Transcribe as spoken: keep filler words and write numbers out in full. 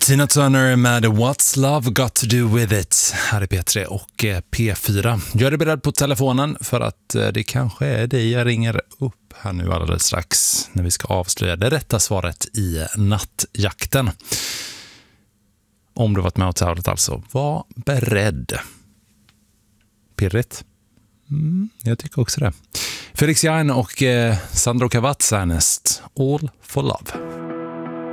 Tina Turner med What's Love Got To Do With It här i P tre och P fyra. Gör dig beredd på telefonen för att det kanske är dig jag ringer upp här nu alldeles strax när vi ska avslöja det rätta svaret i nattjakten. Om du varit med och tävlat alltså, var beredd. Pirrigt? Mm, jag tycker också det. Felix Jain och eh, Sandro Cavazza näst All for Love.